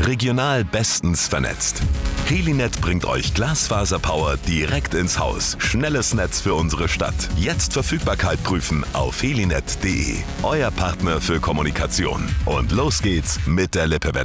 Regional bestens vernetzt. Helinet bringt euch Glasfaserpower direkt ins Haus. Schnelles Netz für unsere Stadt. Jetzt Verfügbarkeit prüfen auf helinet.de. Euer Partner für Kommunikation. Und los geht's mit der Lippewelle.